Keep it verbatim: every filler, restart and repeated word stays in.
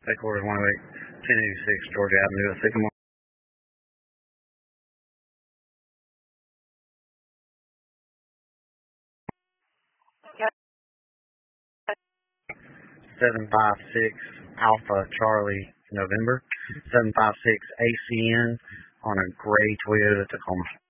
Take order one oh eight, ten eighty-six Georgia Avenue, Sycamore. seven five six Alpha Charlie November, seven five six A C N on a gray Toyota Tacoma.